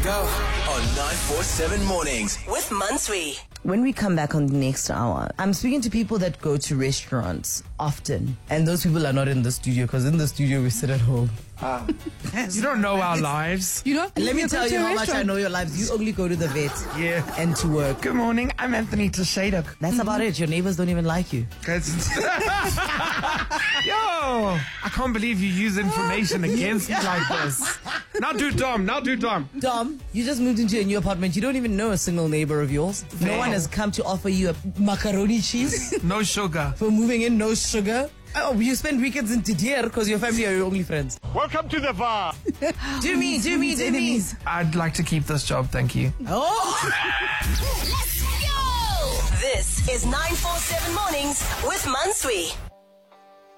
go on 947 Mornings with Mansui. When we come back on the next hour, I'm speaking to people that go to restaurants often. And those people are not in the studio, because in the studio we sit at home. You don't know our lives. You know, Let me tell you how much I know your lives. You only go to the vet and to work. Good morning, I'm Anthony Tashaduk. That's about it. Your neighbors don't even like you. Yo, I can't believe you use information against me like this. Now do Dom. Dom, you just moved into a new apartment. You don't even know a single neighbor of yours. No one has come to offer you a macaroni cheese No sugar. for moving in, no sugar. Oh, you spend weekends in Tidir because your family are your only friends. Welcome to the VAR. Do me. I'd like to keep this job, thank you. Oh! Let's go! This is 947 Mornings with Mansui.